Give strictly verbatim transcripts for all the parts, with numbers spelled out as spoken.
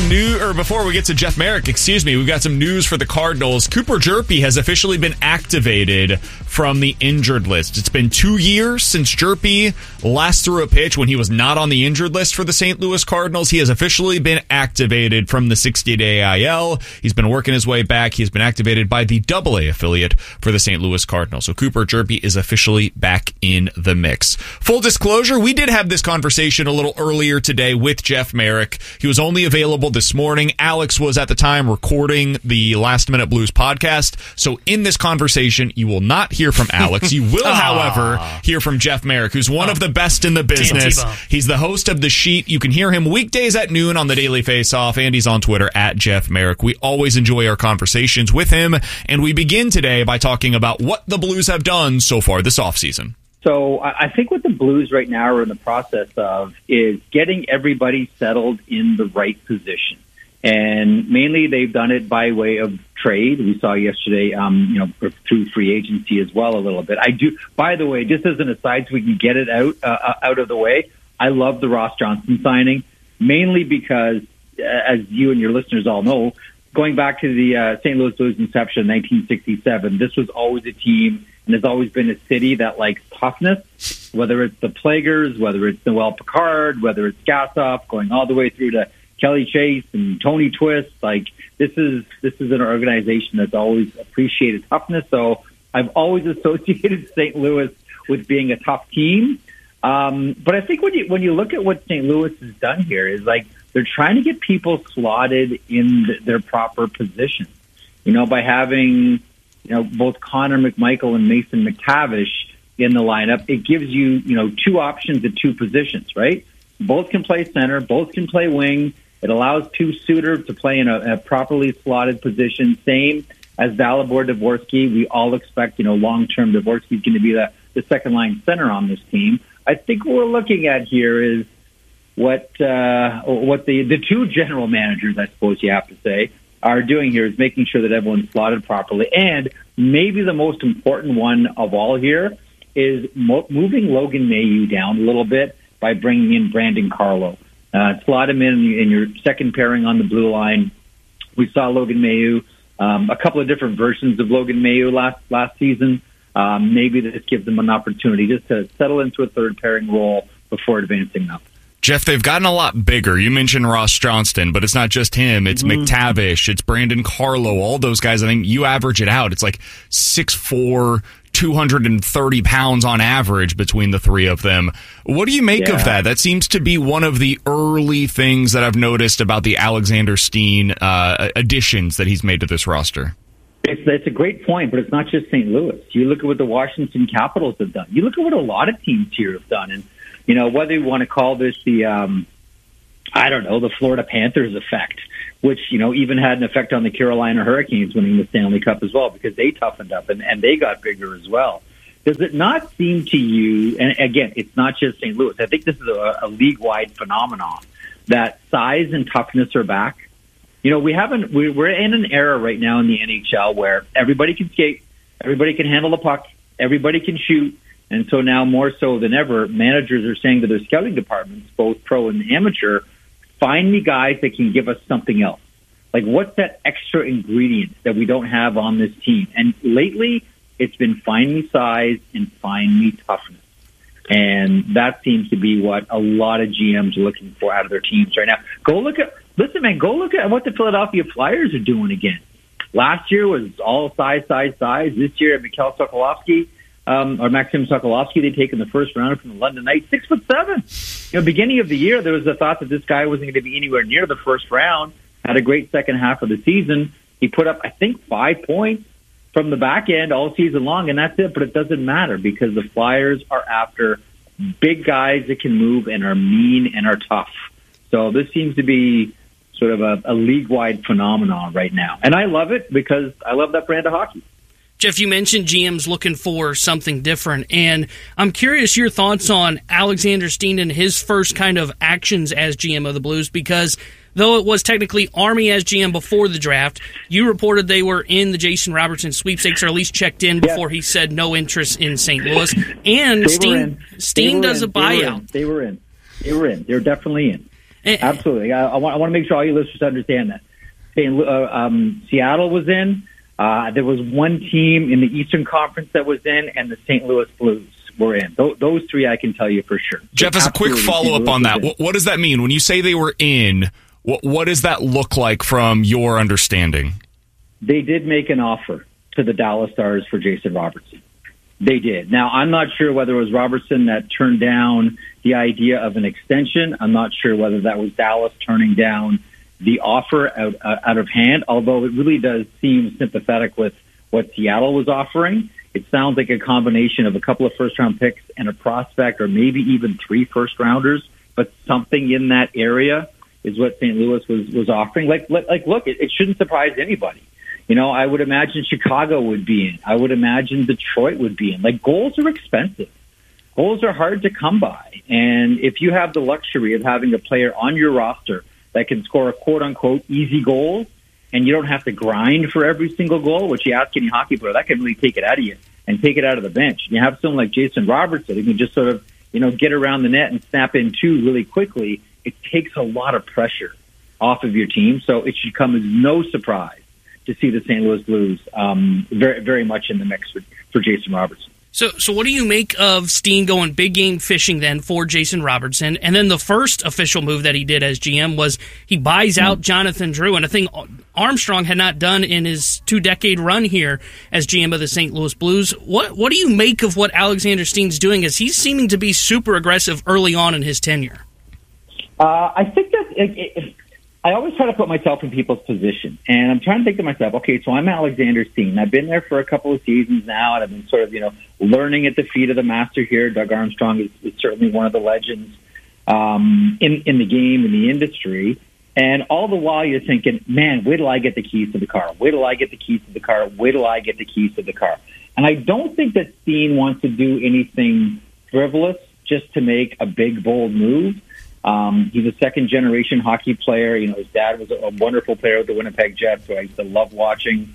some news, or before we get to Jeff Marek, excuse me, we've got some news for the Cardinals. Cooper Hjerpe has officially been activated from the injured list. It's been two years since Hjerpe last threw a pitch when he was not on the injured list for the Saint Louis Cardinals. He has officially been activated from the sixty-day I L. He's been working his way back. He's been activated by the double A affiliate for the Saint Louis Cardinals. So Cooper Hjerpe is officially back in the mix. Full disclosure, we did have this conversation a little earlier today with Jeff Marek. He was only available this morning. Alex was at the time recording the Last Minute Blues podcast. So in this conversation, you will not hear from Alex. You will, however, hear from Jeff Marek, who's one oh. of the best in the business. He's the host of The Sheet. You can hear him weekdays at noon on the Daily Face-Off, and he's on Twitter at Jeff Marek. We always enjoy our conversations with him, and we begin today by talking about what the Blues have done so far this offseason. So I think what the Blues right now are in the process of is getting everybody settled in the right position. And mainly they've done it by way of trade. We saw yesterday, um, you know, through free agency as well a little bit. I do, by the way, just as an aside so we can get it out, uh, out of the way, I love the Ross Johnston signing, mainly because, uh, as you and your listeners all know, going back to the uh, Saint Louis Blues inception in nineteen sixty-seven, this was always a team and has always been a city that likes toughness, whether it's the Plaguers, whether it's Noel Picard, whether it's Gassov, going all the way through to Kelly Chase and Tony Twist. Like, this is this is an organization that's always appreciated toughness. So I've always associated Saint Louis with being a tough team. Um, but I think when you when you look at what Saint Louis has done here is like they're trying to get people slotted in the, their proper positions. You know, by having you know both Connor McMichael and Mason McTavish in the lineup, it gives you you know two options at two positions, right? Both can play center, both can play wing. It allows Pius Suter to play in a, a properly slotted position, same as Dalibor Dvorsky. We all expect, you know, long-term Dvorsky is going to be the, the second-line center on this team. I think what we're looking at here is what uh, what the, the two general managers, I suppose you have to say, are doing here is making sure that everyone's slotted properly. And maybe the most important one of all here is mo- moving Logan Mailloux down a little bit by bringing in Brandon Carlo. Uh, slot him in in your second pairing on the blue line. We saw Logan Mailloux, um, a couple of different versions of Logan Mailloux last last season. Um, maybe this gives them an opportunity just to settle into a third pairing role before advancing up. Jeff, they've gotten a lot bigger. You mentioned Ross Johnston, but it's not just him. It's mm-hmm. McTavish. It's Brandon Carlo. All those guys, I think you average it out. It's like six foot four, two hundred thirty pounds on average between the three of them. What do you make yeah. of that? That seems to be one of the early things that I've noticed about the Alexander Steen uh, additions that he's made to this roster. It's, it's a great point, but it's not just Saint Louis. You look at what the Washington Capitals have done. You look at what a lot of teams here have done. And, you know, whether you want to call this the, um, I don't know, the Florida Panthers effect, which, you know, even had an effect on the Carolina Hurricanes winning the Stanley Cup as well, because they toughened up and, and they got bigger as well. Does it not seem to you, and again, it's not just Saint Louis, I think this is a, a league-wide phenomenon, that size and toughness are back? You know, we haven't, we, we're in an era right now in the N H L where everybody can skate, everybody can handle the puck, everybody can shoot, and so now more so than ever, managers are saying to their scouting departments, both pro and amateur, find me guys that can give us something else. Like, what's that extra ingredient that we don't have on this team? And lately, it's been find me size and find me toughness. And that seems to be what a lot of G Ms are looking for out of their teams right now. Go look at, listen, man, go look at what the Philadelphia Flyers are doing again. Last year was all size, size, size. This year, Mikhail Sokolovsky, um, or Maxim Sokolovsky, they take in the first round from the London Knights, six foot seven. You know, beginning of the year, there was the thought that this guy wasn't going to be anywhere near the first round. Had a great second half of the season. He put up, I think, five points from the back end all season long, and that's it. But it doesn't matter because the Flyers are after big guys that can move and are mean and are tough. So this seems to be sort of a, a league-wide phenomenon right now. And I love it because I love that brand of hockey. Jeff, you mentioned G Ms looking for something different, and I'm curious your thoughts on Alexander Steen and his first kind of actions as G M of the Blues, because though it was technically Army as G M before the draft, you reported they were in the Jason Robertson sweepstakes, or at least checked in before yeah. he said no interest in Saint Louis. And they Steen, Steen does in. a buyout. They were in. They were in. They were in. They're definitely in. Absolutely. I, I, want, I want to make sure all you listeners understand that. Saint Uh, um, Seattle was in. Uh, there was one team in the Eastern Conference that was in, and the Saint Louis Blues were in. Th- those three I can tell you for sure. Jeff, as a quick follow-up on that, what, what does that mean? When you say they were in, what, what does that look like from your understanding? They did make an offer to the Dallas Stars for Jason Robertson. They did. Now, I'm not sure whether it was Robertson that turned down the idea of an extension. I'm not sure whether that was Dallas turning down the offer out, uh, out of hand, although it really does seem sympathetic with what Seattle was offering. It sounds like a combination of a couple of first-round picks and a prospect, or maybe even three first-rounders, but something in that area is what Saint Louis was, was offering. Like, like, look, it, it shouldn't surprise anybody. You know, I would imagine Chicago would be in. I would imagine Detroit would be in. Like, goals are expensive. Goals are hard to come by. And if you have the luxury of having a player on your roster that can score a quote-unquote easy goal, and you don't have to grind for every single goal, which you ask any hockey player, that can really take it out of you and take it out of the bench. And you have someone like Jason Robertson who can just sort of, you know, get around the net and snap in two really quickly. It takes a lot of pressure off of your team, so it should come as no surprise to see the Saint Louis Blues um, very, very much in the mix for, for Jason Robertson. So, so what do you make of Steen going big game fishing then for Jason Robertson? And then the first official move that he did as G M was he buys out Jonathan Drew, and a thing Armstrong had not done in his two-decade run here as G M of the Saint Louis Blues. What what do you make of what Alexander Steen's doing, as he's seeming to be super aggressive early on in his tenure? Uh, I think that it, it, I always try to put myself in people's position, and I'm trying to think to myself, okay, so I'm Alexander Steen. I've been there for a couple of seasons now, and I've been sort of, you know, learning at the feet of the master here. Doug Armstrong is, is certainly one of the legends um, in, in the game, in the industry. And all the while you're thinking, man, wait till I get the keys to the car. Wait till I get the keys to the car. Wait till I get the keys to the car. And I don't think that Steen wants to do anything frivolous just to make a big, bold move. Um, he's a second-generation hockey player. You know, his dad was a, a wonderful player with the Winnipeg Jets, who I used to love watching.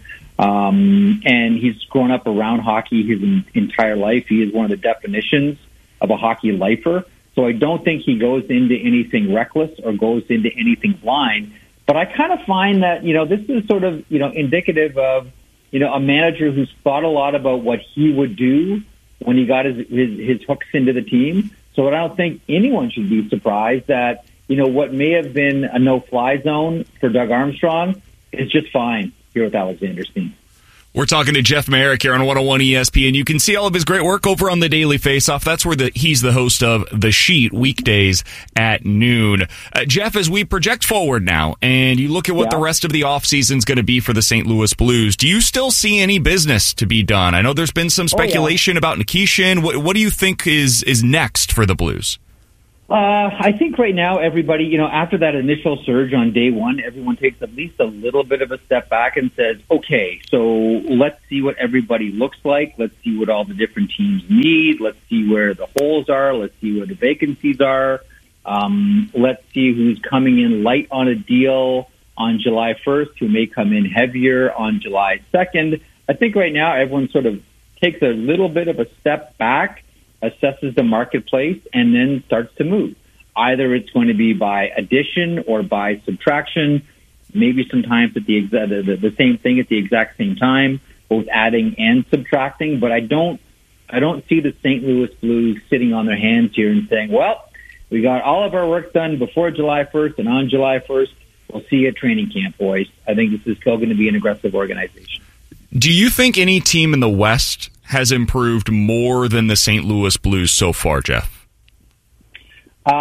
Um, and he's grown up around hockey his en- entire life. He is one of the definitions of a hockey lifer. So I don't think he goes into anything reckless or goes into anything blind. But I kind of find that, you know, this is sort of, you know, indicative of, you know, a manager who's thought a lot about what he would do when he got his, his, his hooks into the team. So I don't think anyone should be surprised that, you know, what may have been a no-fly zone for Doug Armstrong is just fine here with Alexander Steen. We're talking to Jeff Marek here on one oh one E S P N. You can see all of his great work over on the Daily Faceoff. That's where the, he's the host of The Sheet, weekdays at noon. Uh, Jeff, as we project forward now, and you look at what yeah. the rest of the offseason is going to be for the Saint Louis Blues, do you still see any business to be done? I know there's been some speculation oh, yeah. about Nikishin. What, what do you think is, is next for the Blues? Uh, I think right now everybody, you know, after that initial surge on day one, everyone takes at least a little bit of a step back and says, okay, so let's see what everybody looks like. Let's see what all the different teams need. Let's see where the holes are. Let's see where the vacancies are. Um, let's see who's coming in light on a deal on July first, who may come in heavier on July second. I think right now everyone sort of takes a little bit of a step back, assesses the marketplace, and then starts to move. Either it's going to be by addition or by subtraction, maybe sometimes at the, exa- the, the same thing at the exact same time, both adding and subtracting. But I don't, I don't see the Saint Louis Blues sitting on their hands here and saying, well, we got all of our work done before July first, and on July first, we'll see you at training camp, boys. I think this is still going to be an aggressive organization. Do you think any team in the West has improved more than the Saint Louis Blues so far, Jeff? Uh,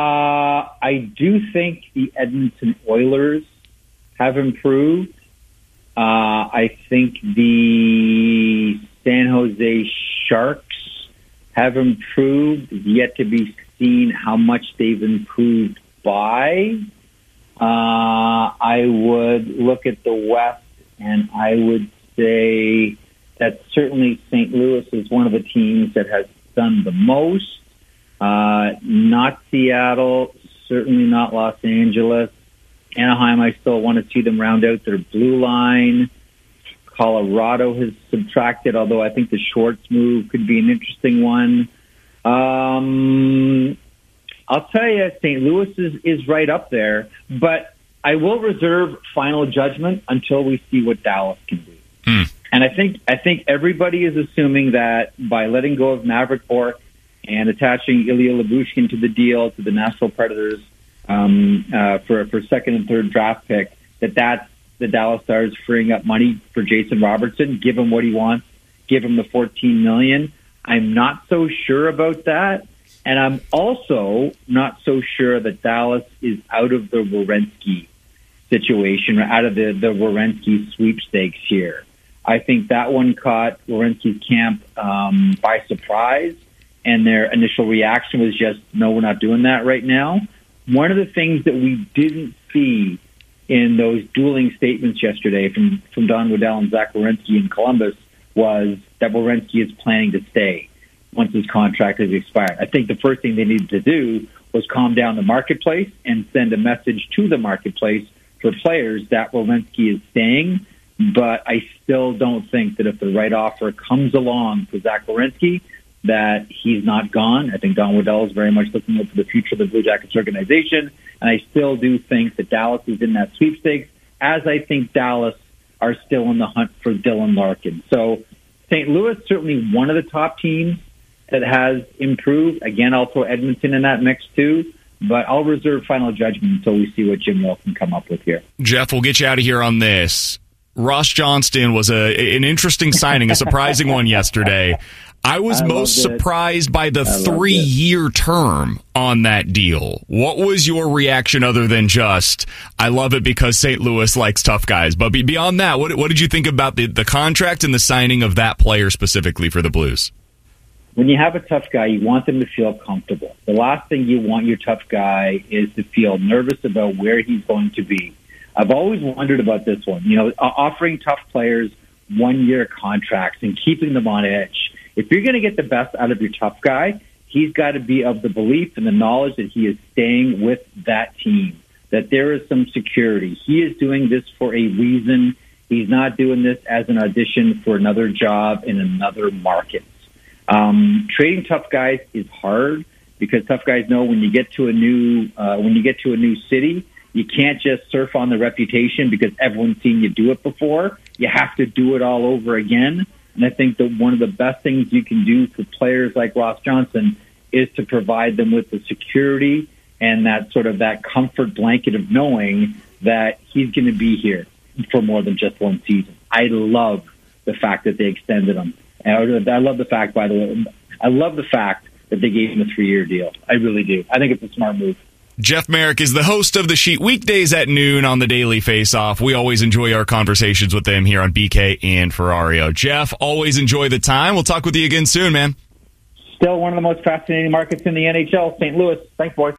I do think the Edmonton Oilers have improved. Uh, I think the San Jose Sharks have improved. It's yet to be seen how much they've improved by. Uh, I would look at the West, and I would say that certainly Saint Louis is one of the teams that has done the most. Uh, not Seattle, certainly not Los Angeles. Anaheim, I still want to see them round out their blue line. Colorado has subtracted, although I think the Schwartz move could be an interesting one. Um, I'll tell you, Saint Louis is, is right up there, but I will reserve final judgment until we see what Dallas can do. Hmm. And I think I think everybody is assuming that by letting go of Maverick Bourque and attaching Ilya Lyubushkin to the deal, to the Nashville Predators um, uh, for for second and third draft pick, that that's the Dallas Stars freeing up money for Jason Robertson, give him what he wants, give him the fourteen million dollars. I'm not so sure about that. And I'm also not so sure that Dallas is out of the Werenski situation, out of the, the Werenski sweepstakes here. I think that one caught Werenski's camp um, by surprise, and their initial reaction was just, no, we're not doing that right now. One of the things that we didn't see in those dueling statements yesterday from, from Don Waddell and Zach Werenski in Columbus was that Werenski is planning to stay once his contract has expired. I think the first thing they needed to do was calm down the marketplace and send a message to the marketplace for players that Werenski is staying. But I still don't think that if the right offer comes along for Zach Werenski, that he's not gone. I think Don Waddell is very much looking out for the future of the Blue Jackets organization. And I still do think that Dallas is in that sweepstakes, as I think Dallas are still in the hunt for Dylan Larkin. So Saint Louis, certainly one of the top teams that has improved. Again, I'll throw Edmonton in that mix too, but I'll reserve final judgment until we see what Jim Nill can come up with here. Jeff, we'll get you out of here on this. Ross Johnston was a an interesting signing, a surprising one yesterday. I was I most surprised by the three-year term on that deal. What was your reaction other than just, I love it because Saint Louis likes tough guys? But beyond that, what, what did you think about the, the contract and the signing of that player specifically for the Blues? When you have a tough guy, you want them to feel comfortable. The last thing you want your tough guy is to feel nervous about where he's going to be. I've always wondered about this one. You know, offering tough players one-year contracts and keeping them on edge. If you're going to get the best out of your tough guy, he's got to be of the belief and the knowledge that he is staying with that team, that there is some security. He is doing this for a reason. He's not doing this as an audition for another job in another market. Um, trading tough guys is hard because tough guys know when you get to a new uh, when you get to a new city, you can't just surf on the reputation because everyone's seen you do it before. You have to do it all over again. And I think that one of the best things you can do for players like Ross Johnston is to provide them with the security and that sort of that comfort blanket of knowing that he's going to be here for more than just one season. I love the fact that they extended him. And I love the fact, by the way, I love the fact that they gave him a three-year deal. I really do. I think it's a smart move. Jeff Marek is the host of The Sheet weekdays at noon on the Daily Face-Off. We always enjoy our conversations with him here on B K and Ferrario. Jeff, always enjoy the time. We'll talk with you again soon, man. Still one of the most fascinating markets in the N H L, Saint Louis. Thanks, boys.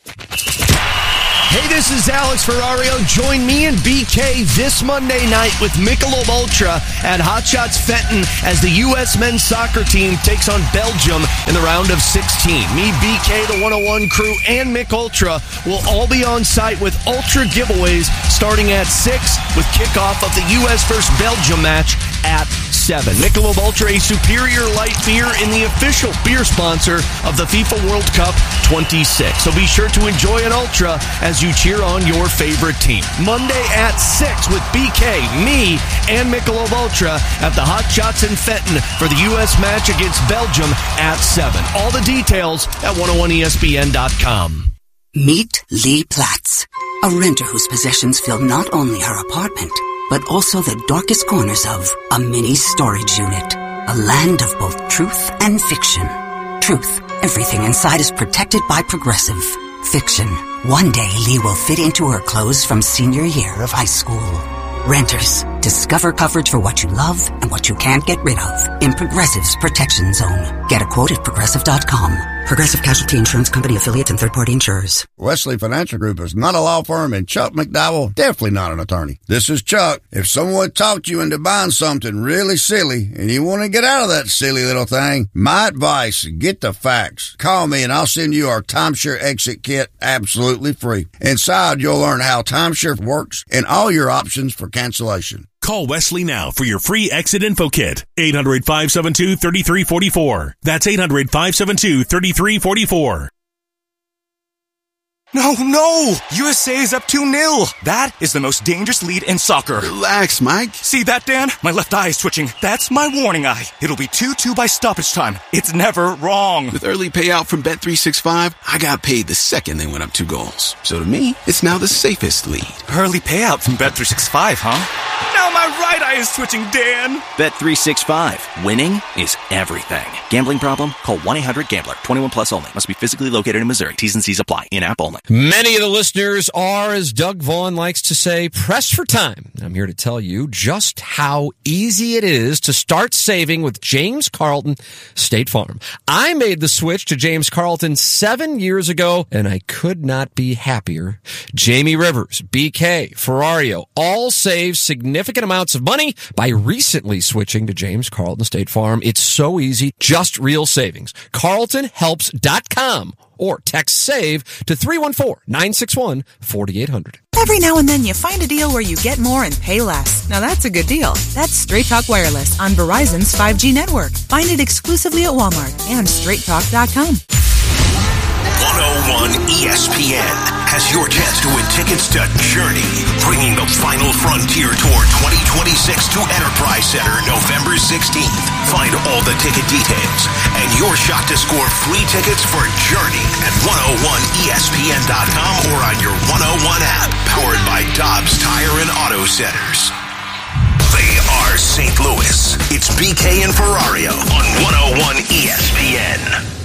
Hey, this is Alex Ferrario. Join me and B K this Monday night with Michelob Ultra at Hot Shots Fenton as the U S men's soccer team takes on Belgium in the round of sixteen. Me, B K, the one oh one crew, and Mich Ultra will all be on site with Ultra giveaways starting at six with kickoff of the U S versus Belgium match at seven. Michelob Ultra, a superior light beer and the official beer sponsor of the FIFA World Cup twenty-six. So be sure to enjoy an Ultra as you cheer on your favorite team. Monday at six with B K, me, and Michelob Ultra at the Hot Shots in Fenton for the U S match against Belgium at seven. All the details at one oh one E S P N dot com. Meet Lee Platz, a renter whose possessions fill not only her apartment, but also the darkest corners of a mini storage unit. A land of both truth and fiction. Truth, everything inside is protected by Progressive. Fiction, one day Lee will fit into her clothes from senior year of high school. Renters, discover coverage for what you love and what you can't get rid of in Progressive's Protection Zone. Get a quote at Progressive dot com. Progressive Casualty Insurance Company affiliates and third-party insurers. Wesley Financial Group is not a law firm, and Chuck McDowell definitely not an attorney. This is Chuck. If someone talked you into buying something really silly and you want to get out of that silly little thing, my advice, get the facts. Call me and I'll send you our timeshare exit kit absolutely free. Inside, you'll learn how timeshare works and all your options for cancellation. Call Wesley now for your free exit info kit. eight hundred, five seven two, three three four four. That's eight hundred, five seven two, three three four four. No, no! U S A is up two nil. That is the most dangerous lead in soccer. Relax, Mike. See that, Dan? My left eye is twitching. That's my warning eye. It'll be two two by stoppage time. It's never wrong. With early payout from Bet three sixty-five, I got paid the second they went up two goals. So to me, it's now the safest lead. Early payout from Bet three sixty-five, huh? Now my right eye is twitching, Dan. Bet three sixty-five. Winning is everything. Gambling problem? Call one eight hundred gambler. twenty-one plus only. Must be physically located in Missouri. T's and C's apply. In-app only. Many of the listeners are, as Doug Vaughn likes to say, pressed for time. I'm here to tell you just how easy it is to start saving with James Carlton State Farm. I made the switch to James Carlton seven years ago, and I could not be happier. Jamie Rivers, B K, Ferrario, all save significant amounts of money by recently switching to James Carlton State Farm. It's so easy, just real savings. Carlton Helps dot com or text SAVE to three one four, nine six one, four eight zero zero. Every now and then you find a deal where you get more and pay less. Now that's a good deal. That's Straight Talk Wireless on Verizon's five G network. Find it exclusively at Walmart and straight talk dot com. one oh one E S P N has your chance to win tickets to Journey, bringing the final frontier tour twenty twenty-six to Enterprise Center November sixteenth. Find all the ticket details and your shot to score free tickets for Journey at one oh one E S P N dot com or on your one oh one app, powered by Dobbs Tire and Auto Centers. They are Saint Louis. It's B K and Ferrario on one oh one E S P N.